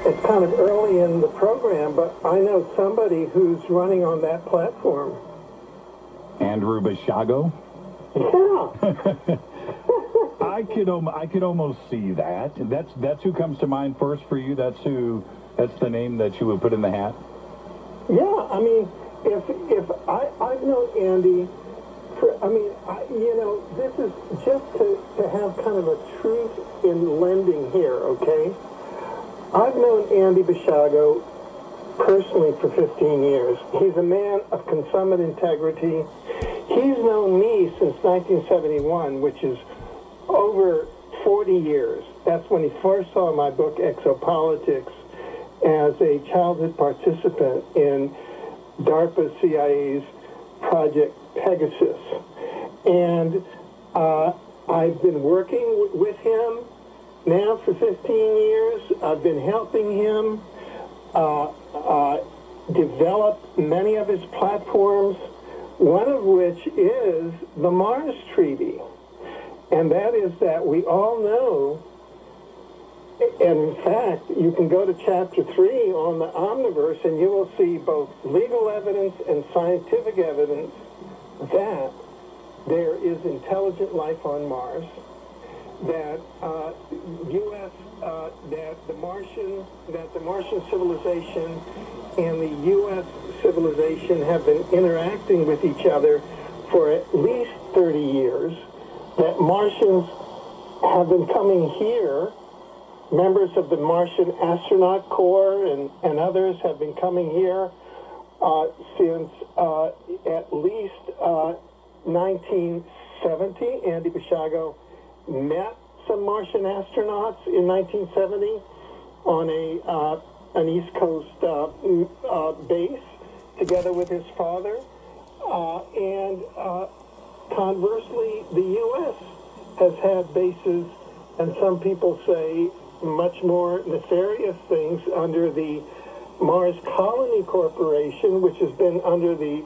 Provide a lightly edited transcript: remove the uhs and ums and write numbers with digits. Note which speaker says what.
Speaker 1: it's kind of early in the program, but I know somebody who's running on that platform.
Speaker 2: Andrew Basiago?
Speaker 1: Yeah.
Speaker 2: I could almost see that. That's who comes to mind first for you. That's the name that you would put in the hat.
Speaker 1: Yeah, I mean, if I've known Andy this is just to have kind of a truth in lending here, okay? I've known Andy Basiago personally for 15 years. He's a man of consummate integrity. He's known me since 1971, which is over 40 years. That's when he first saw my book, Exopolitics, as a childhood participant in DARPA CIA's Project Pegasus. And I've been working with him now for 15 years. I've been helping him develop many of his platforms, one of which is the Mars Treaty. And that is that we all know, and in fact, you can go to Chapter 3 on the Omniverse and you will see both legal evidence and scientific evidence that there is intelligent life on Mars, that that the Martian civilization and the U.S. civilization have been interacting with each other for at least 30 years, that Martians have been coming here. Members of the Martian Astronaut Corps and others have been coming here since at least 1970. Andy Basiago met some Martian astronauts in 1970 on an East Coast base together with his father. And conversely, the U.S. has had bases, and some people say much more nefarious things, under the Mars Colony Corporation, which has been under the